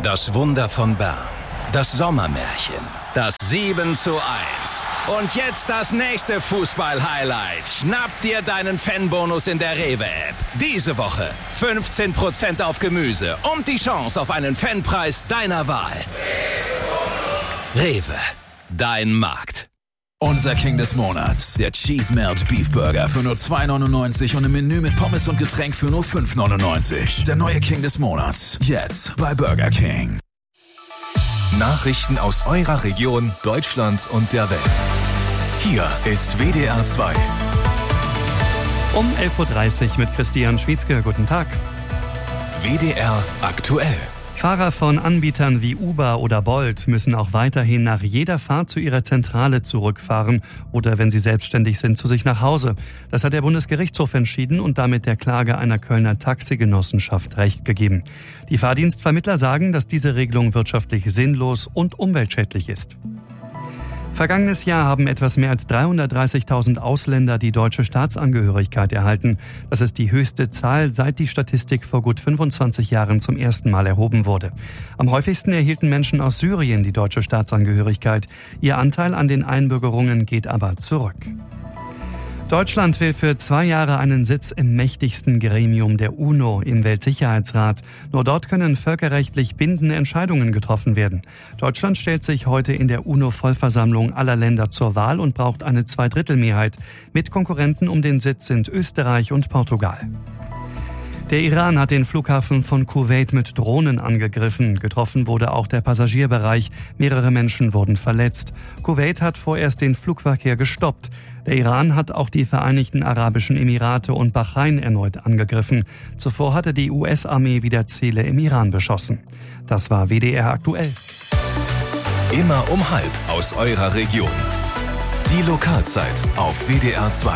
Das Wunder von Bern. Das Sommermärchen. Das 7:1. Und jetzt das nächste Fußball-Highlight. Schnapp dir deinen Fanbonus in der Rewe-App. Diese Woche 15% auf Gemüse und die Chance auf einen Fanpreis deiner Wahl. Rewe. Dein Markt. Unser King des Monats, der Cheese Melt Beef Burger für nur $2,99 und im Menü mit Pommes und Getränk für nur $5,99. Der neue King des Monats, jetzt bei Burger King. Nachrichten aus eurer Region, Deutschland und der Welt. Hier ist WDR 2. Um 11.30 Uhr mit Christian Schwietzke. Guten Tag. WDR aktuell. Fahrer von Anbietern wie Uber oder Bolt müssen auch weiterhin nach jeder Fahrt zu ihrer Zentrale zurückfahren oder, wenn sie selbstständig sind, zu sich nach Hause. Das hat der Bundesgerichtshof entschieden und damit der Klage einer Kölner Taxigenossenschaft Recht gegeben. Die Fahrdienstvermittler sagen, dass diese Regelung wirtschaftlich sinnlos und umweltschädlich ist. Vergangenes Jahr haben etwas mehr als 330.000 Ausländer die deutsche Staatsangehörigkeit erhalten. Das ist die höchste Zahl, seit die Statistik vor gut 25 Jahren zum ersten Mal erhoben wurde. Am häufigsten erhielten Menschen aus Syrien die deutsche Staatsangehörigkeit. Ihr Anteil an den Einbürgerungen geht aber zurück. Deutschland will für 2 Jahre einen Sitz im mächtigsten Gremium der UNO, im Weltsicherheitsrat. Nur dort können völkerrechtlich bindende Entscheidungen getroffen werden. Deutschland stellt sich heute in der UNO-Vollversammlung aller Länder zur Wahl und braucht eine Zweidrittelmehrheit. Mit Konkurrenten um den Sitz sind Österreich und Portugal. Der Iran hat den Flughafen von Kuwait mit Drohnen angegriffen. Getroffen wurde auch der Passagierbereich. Mehrere Menschen wurden verletzt. Kuwait hat vorerst den Flugverkehr gestoppt. Der Iran hat auch die Vereinigten Arabischen Emirate und Bahrain erneut angegriffen. Zuvor hatte die US-Armee wieder Ziele im Iran beschossen. Das war WDR aktuell. Immer um 12:30 aus eurer Region. Die Lokalzeit auf WDR 2.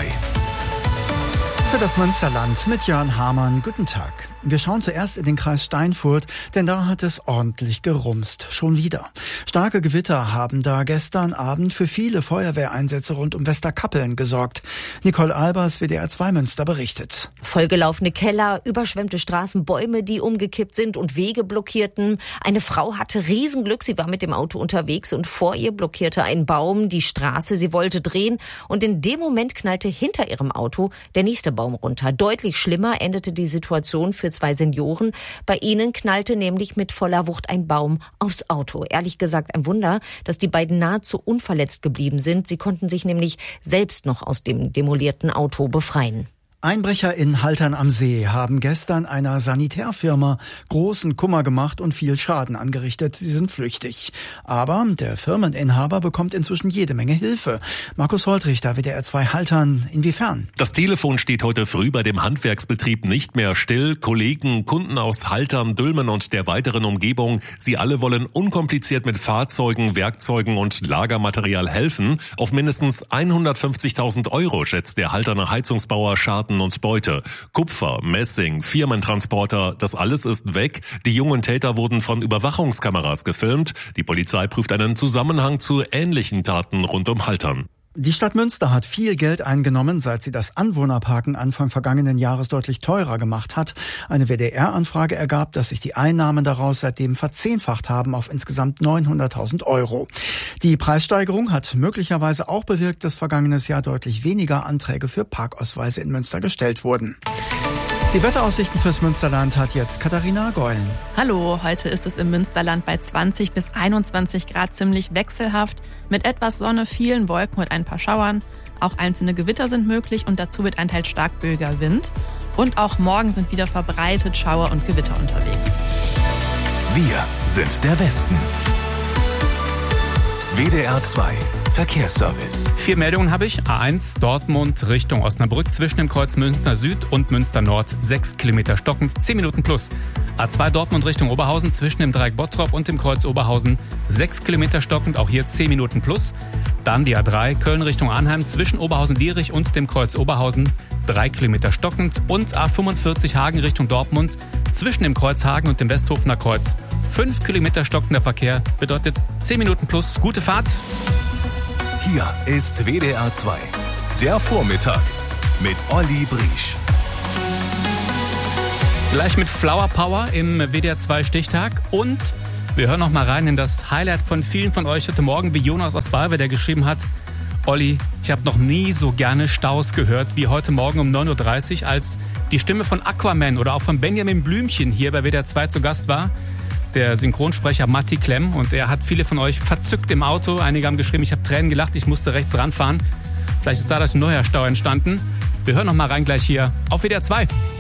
Für das Münsterland mit Jörn Hamann. Guten Tag. Wir schauen zuerst in den Kreis Steinfurt, denn da hat es ordentlich gerumst. Schon wieder. Starke Gewitter haben da gestern Abend für viele Feuerwehreinsätze rund um Westerkappeln gesorgt. Nicole Albers, WDR 2 Münster, berichtet. Vollgelaufene Keller, überschwemmte Straßen, Bäume, die umgekippt sind und Wege blockierten. Eine Frau hatte Riesenglück. Sie war mit dem Auto unterwegs und vor ihr blockierte ein Baum die Straße. Sie wollte drehen und in dem Moment knallte hinter ihrem Auto der nächste Baum runter. Deutlich schlimmer endete die Situation für 2 Senioren. Bei ihnen knallte nämlich mit voller Wucht ein Baum aufs Auto. Ehrlich gesagt ein Wunder, dass die beiden nahezu unverletzt geblieben sind. Sie konnten sich nämlich selbst noch aus dem demolierten Auto befreien. Einbrecher in Haltern am See haben gestern einer Sanitärfirma großen Kummer gemacht und viel Schaden angerichtet. Sie sind flüchtig. Aber der Firmeninhaber bekommt inzwischen jede Menge Hilfe. Markus Holtrichter, WDR 2 Haltern, inwiefern? Das Telefon steht heute früh bei dem Handwerksbetrieb nicht mehr still. Kollegen, Kunden aus Haltern, Dülmen und der weiteren Umgebung, sie alle wollen unkompliziert mit Fahrzeugen, Werkzeugen und Lagermaterial helfen. Auf mindestens 150.000 Euro schätzt der Halterner Heizungsbauer Schaden und Beute. Kupfer, Messing, Firmentransporter, das alles ist weg. Die jungen Täter wurden von Überwachungskameras gefilmt. Die Polizei prüft einen Zusammenhang zu ähnlichen Taten rund um Haltern. Die Stadt Münster hat viel Geld eingenommen, seit sie das Anwohnerparken Anfang vergangenen Jahres deutlich teurer gemacht hat. Eine WDR-Anfrage ergab, dass sich die Einnahmen daraus seitdem verzehnfacht haben auf insgesamt 900.000 Euro. Die Preissteigerung hat möglicherweise auch bewirkt, dass vergangenes Jahr deutlich weniger Anträge für Parkausweise in Münster gestellt wurden. Die Wetteraussichten fürs Münsterland hat jetzt Katharina Geulen. Hallo, heute ist es im Münsterland bei 20 bis 21 Grad ziemlich wechselhaft, mit etwas Sonne, vielen Wolken und ein paar Schauern. Auch einzelne Gewitter sind möglich und dazu wird ein teils stark böiger Wind. Und auch morgen sind wieder verbreitet Schauer und Gewitter unterwegs. Wir sind der Westen. WDR 2 Verkehrsservice. 4 Meldungen habe ich. A1 Dortmund Richtung Osnabrück zwischen dem Kreuz Münster Süd und Münster Nord 6 Kilometer stockend, 10 Minuten plus. A2 Dortmund Richtung Oberhausen zwischen dem Dreieck Bottrop und dem Kreuz Oberhausen 6 Kilometer stockend, auch hier 10 Minuten plus. Dann die A3 Köln Richtung Arnheim zwischen Oberhausen-Lierich und dem Kreuz Oberhausen 3 Kilometer stockend und A45 Hagen Richtung Dortmund zwischen dem Kreuz Hagen und dem Westhofener Kreuz 5 Kilometer stockender Verkehr, bedeutet 10 Minuten plus. Gute Fahrt. Hier ist WDR 2, der Vormittag mit Olli Briesch. Gleich mit Flower Power im WDR 2 Stichtag und Wir hören noch mal rein in das Highlight von vielen von euch heute Morgen, wie Jonas aus Balve, der geschrieben hat: Olli, ich habe noch nie so gerne Staus gehört wie heute Morgen um 9.30 Uhr, als die Stimme von Aquaman oder auch von Benjamin Blümchen hier bei WDR 2 zu Gast war. Der Synchronsprecher Matti Klemm, und er hat viele von euch verzückt im Auto. Einige haben geschrieben, ich habe Tränen gelacht, ich musste rechts ranfahren. Vielleicht ist dadurch ein neuer Stau entstanden. Wir hören noch mal rein gleich hier auf WDR 2.